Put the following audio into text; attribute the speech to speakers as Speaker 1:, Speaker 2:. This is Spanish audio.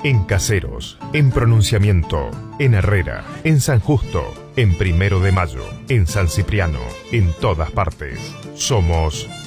Speaker 1: En Caseros, en Pronunciamiento, en Herrera, en San Justo, en 1 de Mayo, en San Cipriano, en todas partes. Somos